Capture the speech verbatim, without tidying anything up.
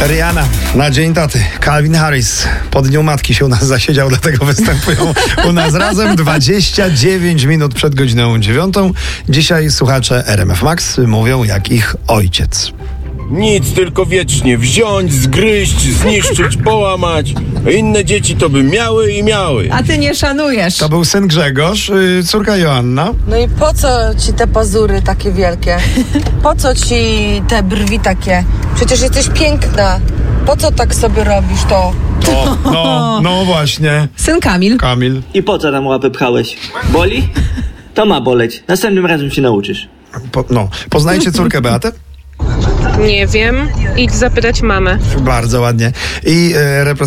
Rihanna na Dzień Taty. Calvin Harris po Dniu Matki się u nas zasiedział, dlatego występują u nas razem dwadzieścia dziewięć minut przed godziną dziewiątą. Dzisiaj słuchacze R M F Max mówią jak ich ojciec. Nic, tylko wiecznie wziąć, zgryźć, zniszczyć, połamać. Inne dzieci to by miały i miały. A ty nie szanujesz. To był syn Grzegorz, yy, córka Joanna. No i po co ci te pazury takie wielkie? Po co ci te brwi takie? Przecież jesteś piękna. Po co tak sobie robisz to? O, no, no właśnie. Syn Kamil. Kamil. I po co tam łapę pchałeś? Boli? To ma boleć. Następnym razem się nauczysz. Po, no, poznajcie córkę Beatę? Nie wiem. Idź zapytać mamę. Bardzo ładnie. I e,